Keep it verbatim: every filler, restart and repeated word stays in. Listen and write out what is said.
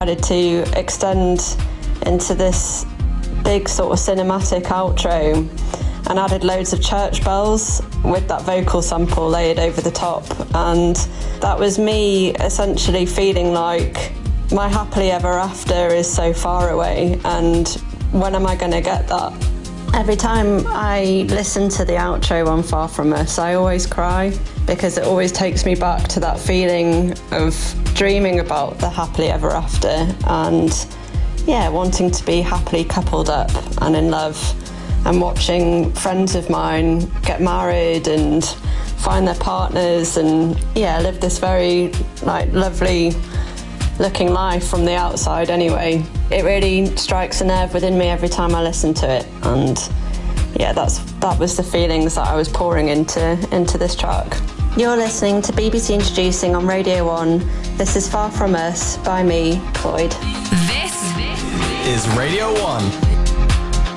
decided to extend into this big sort of cinematic outro and added loads of church bells with that vocal sample layered over the top. And that was me essentially feeling like my happily ever after is so far away, and when am I going to get that? Every time I listen to the outro on Far From Us, I always cry, because it always takes me back to that feeling of dreaming about the happily ever after and, yeah, wanting to be happily coupled up and in love, and watching friends of mine get married and find their partners and, yeah, live this very, like, lovely looking life from the outside anyway. It really strikes a nerve within me every time I listen to it, and yeah, that's that was the feelings that I was pouring into into this track. You're listening to B B C Introducing on Radio one. This is Far From Us by me, Cloyd. This is Radio one.